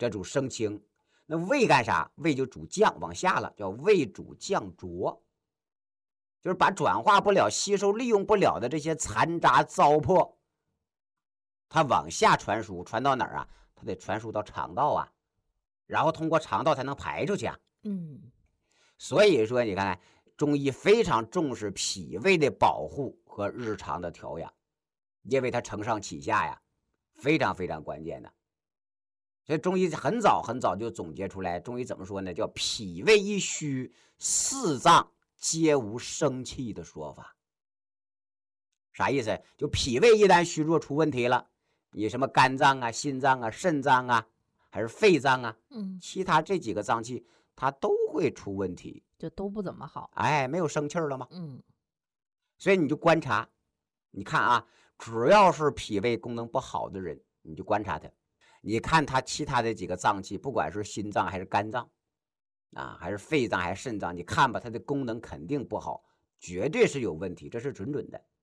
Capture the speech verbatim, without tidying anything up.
这主生清。那胃干啥？胃就主降，往下了，叫胃主降浊，就是把转化不了、吸收利用不了的这些残渣糟粕，它往下传输，传到哪儿啊？它得传输到肠道啊，然后通过肠道才能排出去啊。 嗯， 所以说，你看中医非常重视脾胃的保护和日常的调养，因为它承上启下呀，非常非常关键的。所以中医很早很早就总结出来，中医怎么说呢？叫脾胃一虚，四脏皆无生气的说法。啥意思？就脾胃一旦虚弱出问题了，你什么肝脏啊、心脏啊、肾脏啊，还是肺脏啊， 嗯， 其他这几个脏器它都会出问题。 就都不怎么好。 哎，没有生气儿了吗？ 嗯， 所以你就观察，你看啊，只要是脾胃功能不好的人，你就观察他，你看他其他的几个脏器，不管是心脏还是肝脏啊，还是肺脏还是肾脏，你看吧，它的功能肯定不好，绝对是有问题，这是准准的。